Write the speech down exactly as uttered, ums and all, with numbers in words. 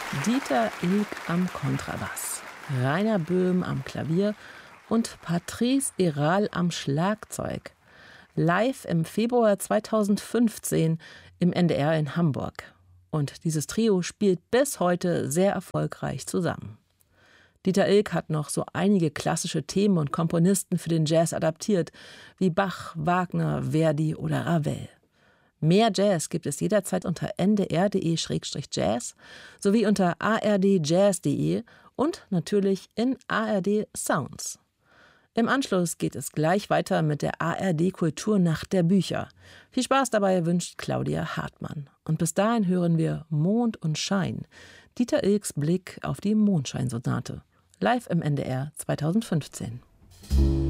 Dieter Ilk am Kontrabass, Rainer Böhm am Klavier und Patrice Eral am Schlagzeug. Live im Februar zweitausendfünfzehn im N D R in Hamburg. Und dieses Trio spielt bis heute sehr erfolgreich zusammen. Dieter Ilk hat noch so einige klassische Themen und Komponisten für den Jazz adaptiert, wie Bach, Wagner, Verdi oder Ravel. Mehr Jazz gibt es jederzeit unter n d r punkt d e slash jazz sowie unter a r d jazz punkt d e und natürlich in A R D Sounds. Im Anschluss geht es gleich weiter mit der A R D Kulturnacht der Bücher. Viel Spaß dabei wünscht Claudia Hartmann. Und bis dahin hören wir Mond und Schein, Dieter Ilks Blick auf die Mondscheinsonate. Live im N D R zweitausendfünfzehn.